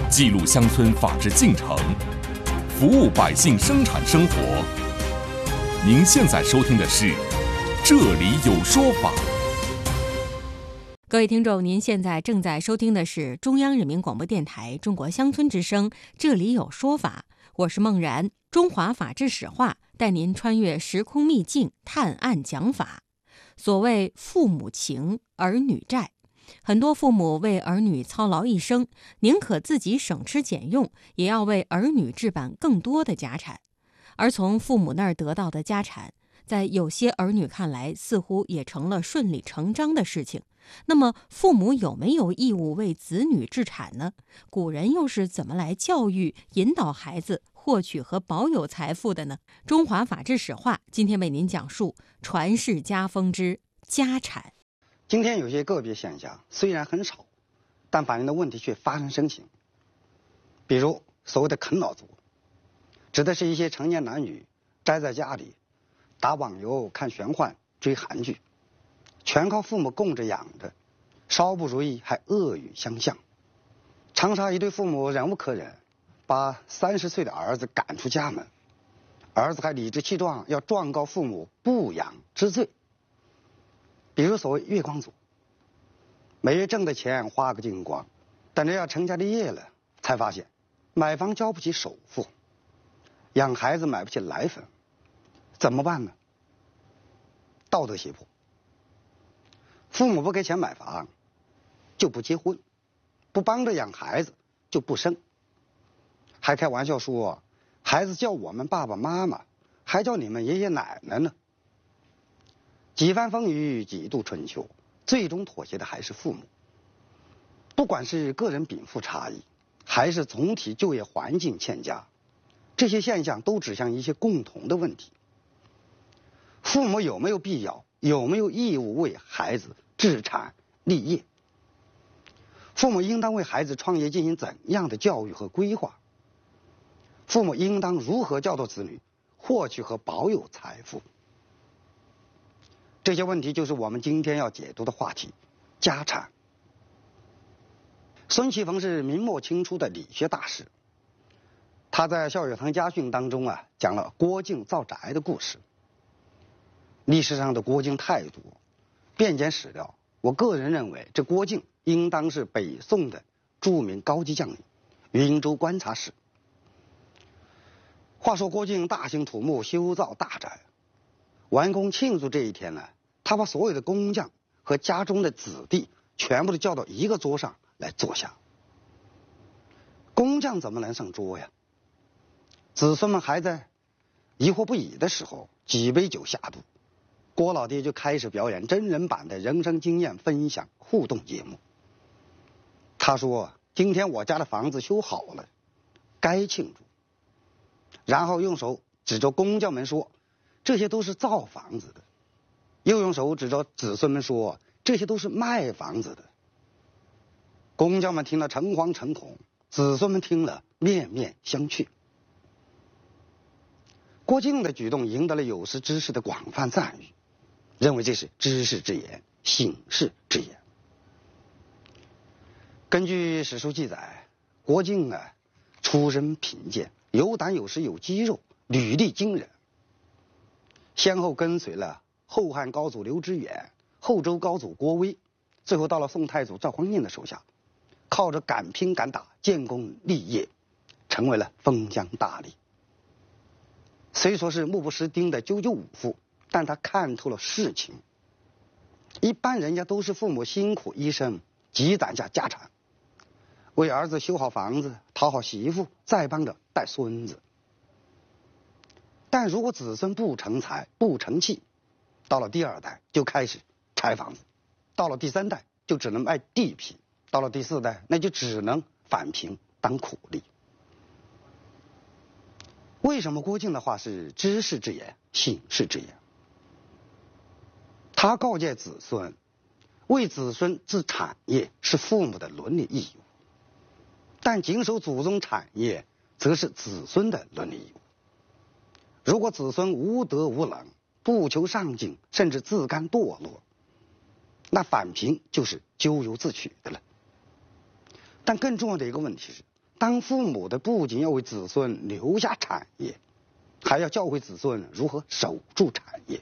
记录乡村法治进程，服务百姓生产生活。您现在收听的是《这里有说法》。 各位听众，您现在正在收听的是中央人民广播电台中国乡村之声《这里有说法》，我是孟然。中华法治史话带您穿越时空秘境，探案讲法。所谓父母情，儿女债。很多父母为儿女操劳一生，宁可自己省吃俭用，也要为儿女置办更多的家产。而从父母那儿得到的家产，在有些儿女看来，似乎也成了顺理成章的事情。那么，父母有没有义务为子女置产呢？古人又是怎么来教育、引导孩子获取和保有财富的呢？中华法治史话今天为您讲述传世家风之家产。 今天有些个别现象虽然很少，但反映的问题却发生身形。比如所谓的啃老族，指的是一些成年男女宅在家里打网游、看玄幻、追韩剧，全靠父母供着养着，稍不如意还恶语相向。长沙一对父母忍无可忍，把30岁的儿子赶出家门，儿子还理直气壮要状告父母不养之罪。比如所谓月光族，每月挣的钱花个精光，等着要成家立业了，才发现买房交不起首付，养孩子买不起奶粉，怎么办呢？道德胁迫，父母不给钱买房就不结婚，不帮着养孩子就不生，还开玩笑说孩子叫我们爸爸妈妈，还叫你们爷爷奶奶呢。几番风雨几度春秋，最终妥协的还是父母。不管是个人禀赋差异，还是总体就业环境欠佳，这些现象都指向一些共同的问题：父母有没有必要、有没有义务为孩子置产立业？父母应当为孩子创业进行怎样的教育和规划？父母应当如何教导子女获取和保有财富？这些问题就是我们今天要解读的话题：家产。孙其逢是明末清初的理学大师，他在《孝学堂家训》当中讲了郭靖造宅的故事。历史上的郭靖太多，遍检史料，我个人认为这郭靖应当是北宋的著名高级将领，云州观察使。话说郭靖大兴土木，修造大宅，完工庆祝这一天呢，他把所有的工匠和家中的子弟全部都叫到一个桌上来坐下。工匠怎么能上桌呀？子孙们还在疑惑不已的时候，几杯酒下肚，郭老爹就开始表演真人版的人生经验分享互动节目。他说：今天我家的房子修好了，该庆祝。然后用手指着工匠们说：这些都是造房子的。又用手指着子孙们说：这些都是卖房子的。工匠们听了诚惶诚恐，子孙们听了面面相觑。郭靖的举动赢得了有识之士的广泛赞誉，认为这是知识之言，醒世之言。根据史书记载，郭靖出身贫贱，有胆有识有肌肉，履历惊人，先后跟随了后汉高祖刘知远、后周高祖郭威，最后到了宋太祖赵匡胤的手下，靠着敢拼敢打建功立业，成为了封疆大吏。虽说是目不识丁的赳赳武夫，但他看透了事情。一般人家都是父母辛苦一生积攒下家产，为儿子修好房子，讨好媳妇，再帮着带孙子。但如果子孙不成才不成器，到了第2代就开始拆房子，到了第3代就只能卖地皮，到了第4代那就只能返贫当苦力。为什么郭靖的话是知识之言，醒世之言？他告诫子孙，为子孙置产业是父母的伦理义务，但谨守祖宗产业则是子孙的伦理义务。如果子孙无德无能，不求上进，甚至自甘堕落，那返贫就是咎由自取的了。但更重要的一个问题是， 当父母的不仅要为子孙留下产业，还要教会子孙如何守住产业。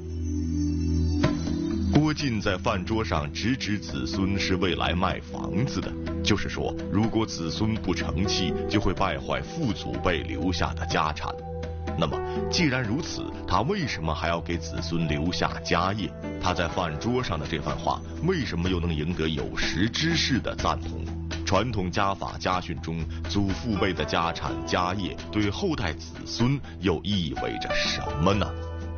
郭靖在饭桌上直指子孙是未来卖房子的，就是说，如果子孙不成器，就会败坏父祖辈留下的家产。那么，既然如此，他为什么还要给子孙留下家业？他在饭桌上的这番话，为什么又能赢得有识之士的赞同？传统家法家训中，祖父辈的家产家业对后代子孙又意味着什么呢？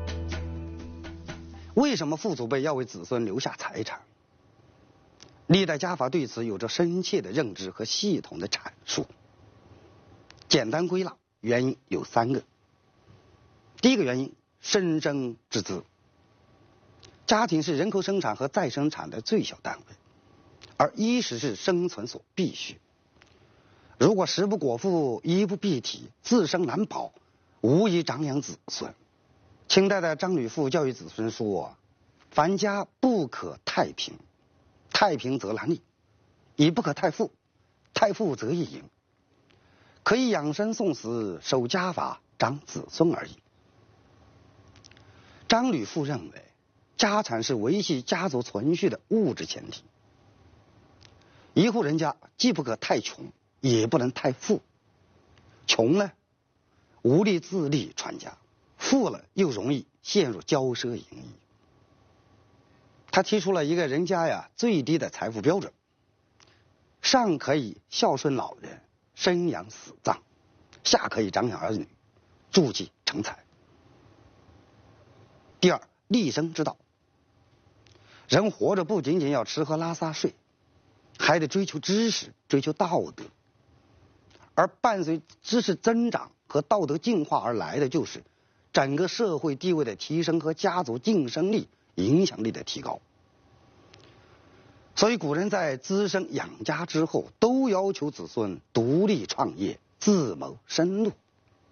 为什么父祖辈要为子孙留下财产？历代家法对此有着深切的认知和系统的阐述。简单归纳，原因有3个。第一个原因，生生之资。家庭是人口生产和再生产的最小单位，而衣食是生存所必须。如果食不果腹，衣不蔽体，自身难保，无以长养子孙。清代的张吕父教育子孙说：凡家不可太平，太平则难立；亦不可太富，太富则易盈。可以养生送死，守家法，长子孙而已。张吕父认为，家产是维系家族存续的物质前提。一户人家既不可太穷，也不能太富。穷呢，无力自立传家；富了，又容易陷入骄奢淫逸。他提出了一个人家最低的财富标准：上可以孝顺老人，生养死葬；下可以长养儿女，助其成才。第二，立身之道。人活着不仅仅要吃喝拉撒睡，还得追求知识，追求道德。而伴随知识增长和道德进化而来的，就是整个社会地位的提升和家族竞争力、影响力的提高。所以古人在滋生养家之后，都要求子孙独立创业，自谋生路。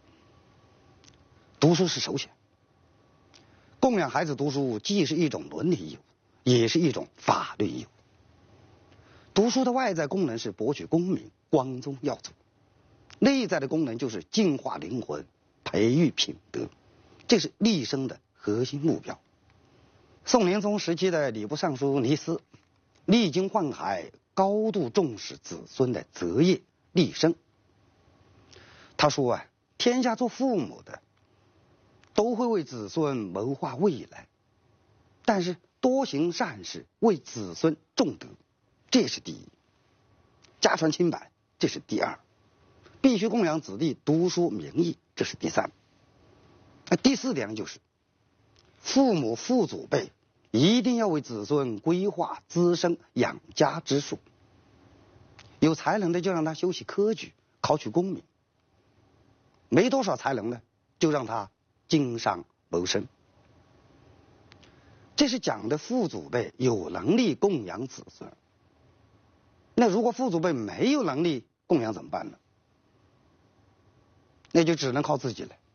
读书是首选。供养孩子读书既是一种伦理义务，也是一种法律义务。读书的外在功能是博取功名、光宗耀祖，内在的功能就是净化灵魂、培育品德，这是立身的核心目标。宋仁宗时期的礼部尚书倪思，历经宦海，高度重视子孙的择业立身。他说天下做父母的都会为子孙谋划未来，但是多行善事，为子孙种德，这是第一；家传清白，这是第二；必须供养子弟读书明义，这是第三。第4点就是父母父祖辈一定要为子孙规划滋生养家之术。有才能的就让他修习科举，考取功名；没多少才能的，就让他经商谋生。这是讲的父祖辈有能力供养子孙。那如果父祖辈没有能力供养怎么办呢？那就只能靠自己了。